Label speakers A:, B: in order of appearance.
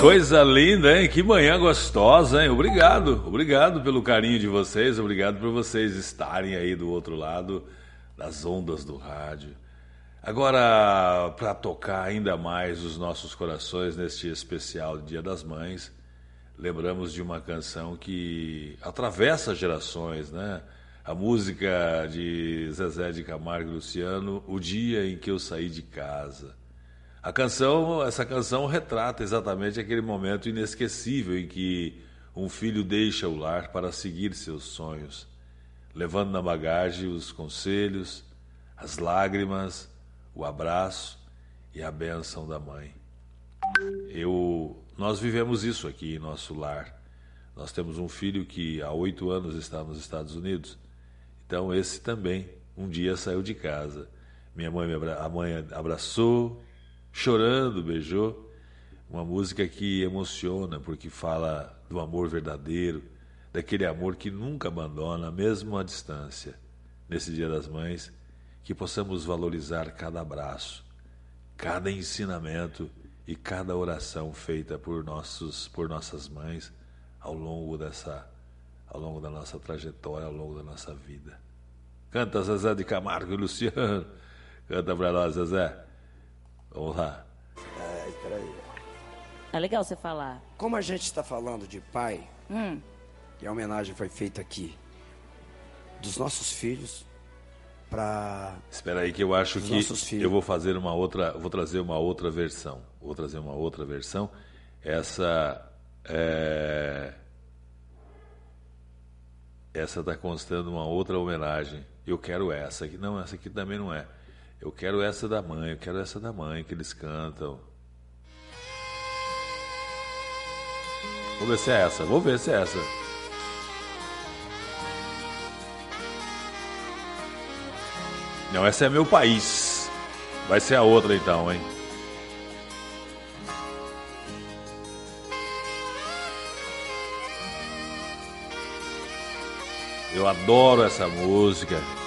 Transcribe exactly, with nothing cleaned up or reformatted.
A: coisa linda, hein? Que manhã gostosa, hein? Obrigado, obrigado pelo carinho de vocês, obrigado por vocês estarem aí do outro lado das ondas do rádio. Agora, para tocar ainda mais os nossos corações neste especial Dia das Mães, lembramos de uma canção que atravessa gerações, né? A música de Zezé de Camargo e Luciano, O Dia em que Eu Saí de Casa. A canção, essa canção retrata exatamente aquele momento inesquecível em que um filho deixa o lar para seguir seus sonhos, levando na bagagem os conselhos, as lágrimas, o abraço e a bênção da mãe. Eu, nós vivemos isso aqui em nosso lar. Nós temos um filho que há oito anos está nos Estados Unidos. Então esse também um dia saiu de casa. Minha mãe, me abra... a mãe abraçou, chorando, beijou. Uma música que emociona porque fala do amor verdadeiro, daquele amor que nunca abandona, mesmo à distância. Nesse Dia das Mães, que possamos valorizar cada abraço, cada ensinamento e cada oração feita por, nossos, por nossas mães ao longo, dessa, ao longo da nossa trajetória, ao longo da nossa vida. Canta, Zezé de Camargo e Luciano. Canta pra nós, Zezé. Vamos lá.
B: Ai, peraí.
C: É legal você falar.
B: Como a gente está falando de pai,
C: Hum.
B: e a homenagem foi feita aqui, dos nossos filhos para...
A: Espera aí que eu acho
B: Os
A: que
B: nossos filhos.
A: eu vou fazer uma outra, vou trazer uma outra versão. Vou trazer uma outra versão. Essa é... essa está constando uma outra homenagem. Eu quero essa aqui. Não, essa aqui também não é. Eu quero essa da mãe, eu quero essa da mãe que eles cantam. Vou ver se é essa, vou ver se é essa. Não, essa é Meu País. Vai ser a outra então, hein? Eu adoro essa música.